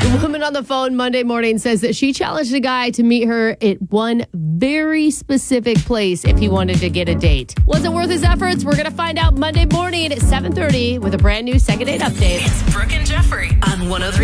The woman on the phone Monday morning says that she challenged a guy to meet her at one very specific place if he wanted to get a date. Was it worth his efforts? We're going to find out Monday morning at 7:30 with a brand new second date update. It's Brooke and Jeffrey on 103.